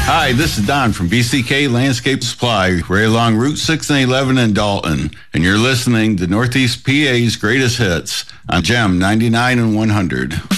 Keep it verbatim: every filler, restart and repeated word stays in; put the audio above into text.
Hi, this is Don from B C K Landscape Supply, right along Route six and eleven in Dalton, and you're listening to Northeast P A's Greatest Hits on Gem ninety-nine and one hundred.